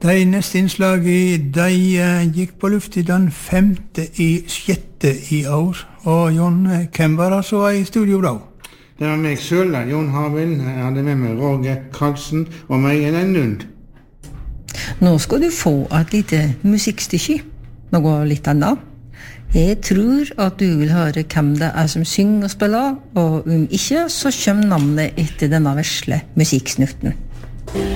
De neste innslaget, de gikk på luft I den 5.6. I år. Og Jon, hvem var det så I studio da? Det var meg selv, Jon Harvind. Jeg hadde med meg Roger Karlsen og meg Ellen Lund. Nå skal du få et lite musikkstykke, noe litt annet. Jeg tror at du vil høre hvem det som synger og spiller, og om ikke, så kommer navnet etter denne vesle musikksnuften.